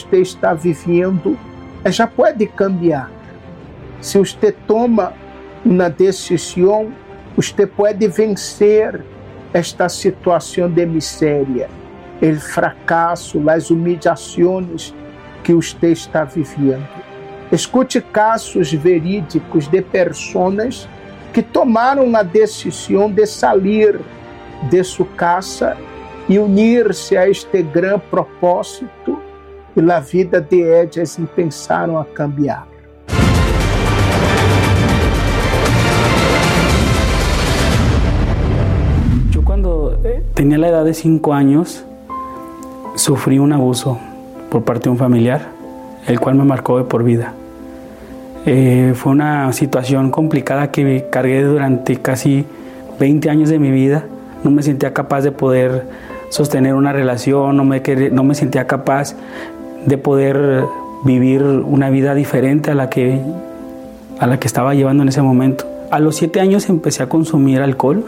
você está vivendo já pode cambiar. Se você toma uma decisão, você pode vencer esta situação de miséria, o fracasso, as humilhações que você está vivendo. Escute casos verídicos de pessoas que tomaram a decisão de sair de sua casa e unir-se a este grande propósito, e a vida de ellas começaram a cambiar. Yo cuando tenía la edad de 5 años sufrí un abuso por parte de un familiar, el cual me marcó de por vida. Fue una situación complicada que cargué durante casi 20 años de mi vida. No me sentía capaz de poder sostener una relación, no me sentía capaz de poder vivir una vida diferente a la que estaba llevando en ese momento. A los 7 años empecé a consumir alcohol.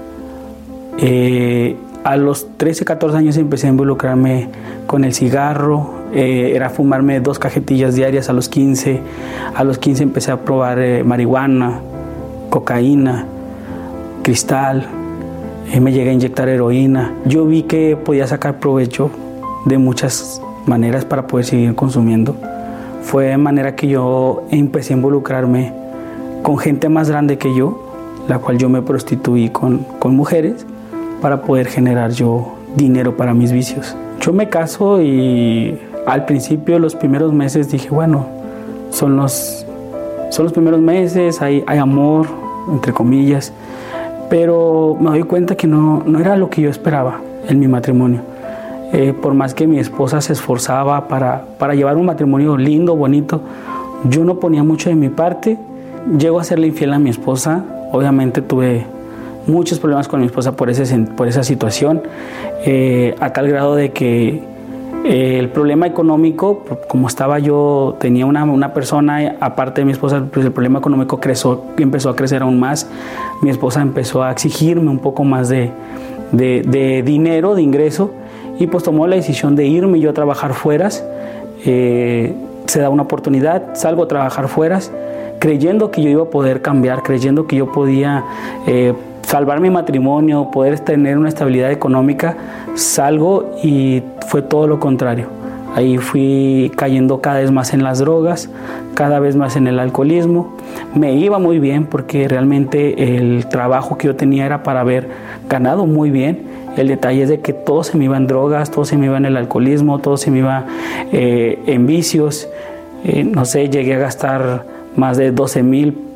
A los 13, 14 años empecé a involucrarme con el cigarro. Era fumarme 2 cajetillas diarias a los 15. A los 15 empecé a probar marihuana, cocaína, cristal. Me llegué a inyectar heroína. Yo vi que podía sacar provecho de muchas maneras para poder seguir consumiendo. Fue de manera que yo empecé a involucrarme con gente más grande que yo, la cual yo me prostituí con mujeres para poder generar yo dinero para mis vicios. Yo me caso y al principio, los primeros meses, dije, bueno, son los primeros meses, hay amor, entre comillas, pero me doy cuenta que no era lo que yo esperaba en mi matrimonio. Por más que mi esposa se esforzaba para llevar un matrimonio lindo, bonito, yo no ponía mucho de mi parte. Llego a serle infiel a mi esposa. Obviamente tuve muchos problemas con mi esposa por esa situación, a tal grado de que el problema económico, como estaba yo, tenía una persona aparte de mi esposa, pues el problema económico empezó a crecer aún más. Mi esposa empezó a exigirme un poco más de dinero, de ingreso, y pues tomó la decisión de irme yo a trabajar fuera. Se da una oportunidad, salgo a trabajar fuera, creyendo que yo iba a poder cambiar, creyendo que yo podía salvar mi matrimonio, poder tener una estabilidad económica. Salgo y fue todo lo contrario. Ahí fui cayendo cada vez más en las drogas, cada vez más en el alcoholismo. Me iba muy bien porque realmente el trabajo que yo tenía era para haber ganado muy bien. El detalle es de que todo se me iba en drogas, todo se me iba en el alcoholismo, todo se me iba en vicios. No sé, llegué a gastar más de 12,000